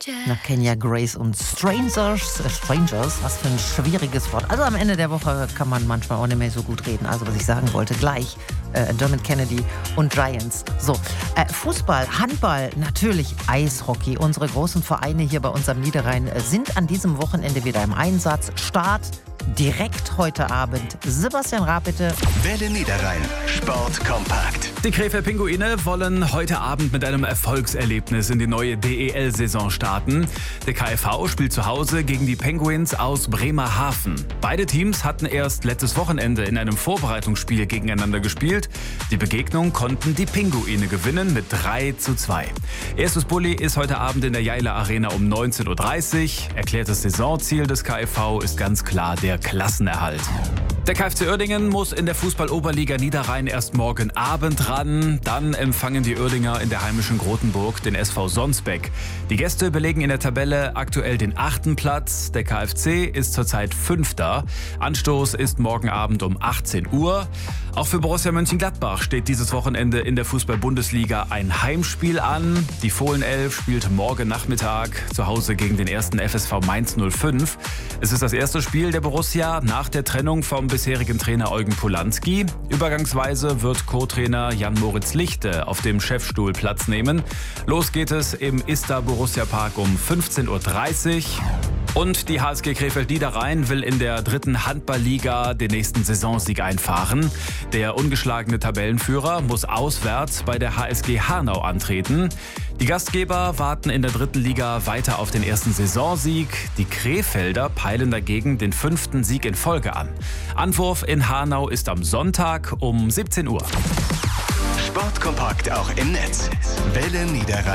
Nach Kenya Grace und Strangers, was für ein schwieriges Wort. Also am Ende der Woche kann man manchmal auch nicht mehr so gut reden. Also was ich sagen wollte, gleich Dermot Kennedy und Giants. So, Fußball, Handball, natürlich Eishockey. Unsere großen Vereine hier bei uns am Niederrhein sind an diesem Wochenende wieder im Einsatz. Start direkt heute Abend. Sebastian Raab, bitte. Welle Niederrhein. Sport kompakt. Die Krefeld Pinguine wollen heute Abend mit einem Erfolgserlebnis in die neue DEL-Saison starten. Der KfV spielt zu Hause gegen die Penguins aus Bremerhaven. Beide Teams hatten erst letztes Wochenende in einem Vorbereitungsspiel gegeneinander gespielt. Die Begegnung konnten die Pinguine gewinnen mit 3:2. Erstes Bulli ist heute Abend in der Jaila Arena um 19:30 Uhr. Erklärtes Saisonziel des KfV ist ganz klar der Klassenerhalt. Der KfC Uerdingen muss in der Fußball-Oberliga Niederrhein erst morgen Abend ran. Dann empfangen die Uerdinger in der heimischen Grotenburg den SV Sonsbeck. Die Gäste belegen in der Tabelle aktuell den 8. Platz. Der KfC ist zurzeit 5. Anstoß ist morgen Abend um 18 Uhr. Auch für Borussia Mönchengladbach steht dieses Wochenende in der Fußball-Bundesliga ein Heimspiel an. Die Fohlenelf spielt morgen Nachmittag zu Hause gegen den 1. FSV Mainz 05. Es ist das erste Spiel der Borussia nach der Trennung vom bisherigen Trainer Eugen Polanski. Übergangsweise wird Co-Trainer Jan-Moritz Lichte auf dem Chefstuhl Platz nehmen. Los geht es im Ista Borussia Park um 15:30 Uhr. Und die HSG Krefeld Niederrhein will in der 3. Handballliga den nächsten Saisonsieg einfahren. Der ungeschlagene Tabellenführer muss auswärts bei der HSG Hanau antreten. Die Gastgeber warten in der 3. Liga weiter auf den ersten Saisonsieg. Die Krefelder peilen dagegen den 5. Sieg in Folge an. Anwurf in Hanau ist am Sonntag um 17 Uhr. Sport kompakt auch im Netz. Welle Niederrhein.